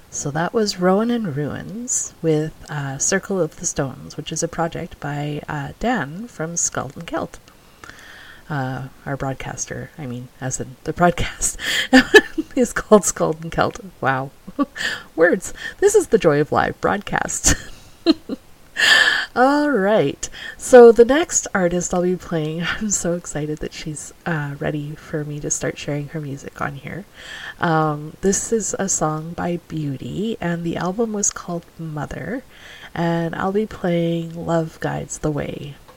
So that was Rowan and Ruins with Circle of the Stones, which is a project by Dan from Skald and Celt. Our broadcaster, I mean, as in the broadcast, is called Skald and Celt. Wow. Words. This is the joy of live broadcast. All right. So the next artist I'll be playing, I'm so excited that she's ready for me to start sharing her music on here. This is a song by Beauty, and the album was called Mother, and I'll be playing Love Guides the Way